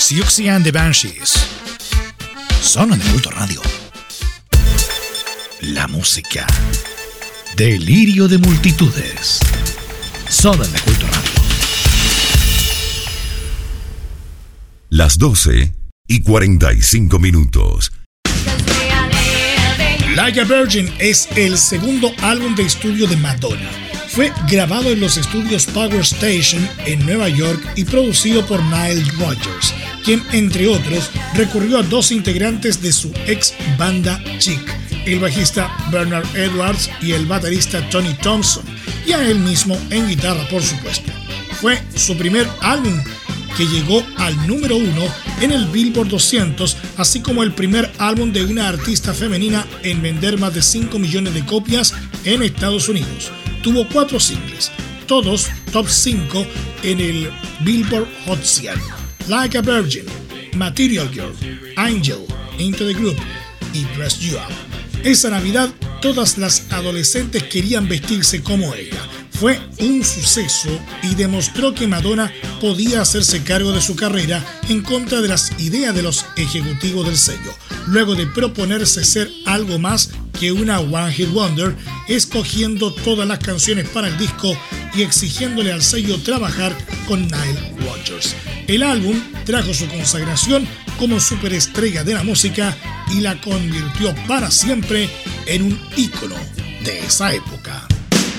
Siouxsie and the Banshees. Sonan en Culto Radio. La música. Delirio de multitudes. Sonan en Culto Radio. Las 12:45. Like a Virgin es el segundo álbum de estudio de Madonna. Fue grabado en los estudios Power Station en Nueva York y producido por Nile Rodgers, quien entre otros recurrió a dos integrantes de su ex banda Chic, el bajista Bernard Edwards y el baterista Tony Thompson, y a él mismo en guitarra, por supuesto. Fue su primer álbum que llegó al número 1 en el Billboard 200, así como el primer álbum de una artista femenina en vender más de 5 millones de copias en Estados Unidos. Tuvo 4 singles, todos top 5 en el Billboard Hot 100. Like a Virgin, Material Girl, Angel, Into the Group y Dress You Up. Esa Navidad todas las adolescentes querían vestirse como ella. Fue un suceso y demostró que Madonna podía hacerse cargo de su carrera en contra de las ideas de los ejecutivos del sello, luego de proponerse ser algo más que una One Hit Wonder, escogiendo todas las canciones para el disco y exigiéndole al sello trabajar con Nile Rodgers. El álbum trajo su consagración como superestrella de la música y la convirtió para siempre en un ícono de esa época.